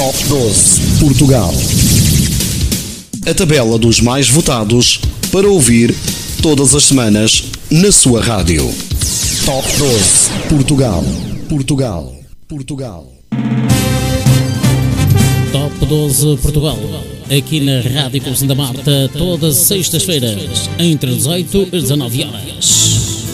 Top 12 Portugal. A tabela dos mais votados para ouvir todas as semanas na sua rádio. Top 12 Portugal. Portugal. Portugal. Top 12 Portugal. Aqui na Rádio Clube Santa Marta, todas as sextas-feiras, entre 18 e 19 horas.